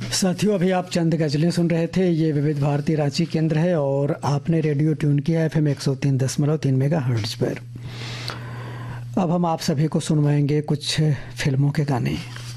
साथियों, अभी आप चंद गज़लें सुन रहे थे। ये विविध भारती रांची केंद्र है और आपने रेडियो ट्यून किया FM 103.3 मेगाहर्ट्ज़ पर। अब हम आप सभी को सुनवाएंगे कुछ फिल्मों के गाने।